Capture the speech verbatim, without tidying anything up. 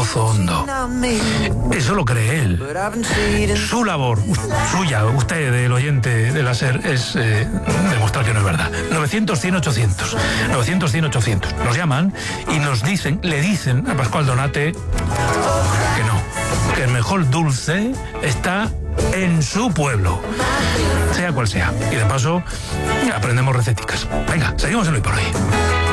pozo hondo. Eso lo cree él. Su labor, suya, usted, el oyente de la SER, es eh, demostrar que no es verdad. novecientos, cien, ochocientos. novecientos, cien, ochocientos. Nos llaman y nos dicen, le dicen a Pascual Donate que no, que el mejor dulce está en su pueblo, sea cual sea. Y de paso, aprendemos receticas. Venga, seguimos en Hoy por Hoy.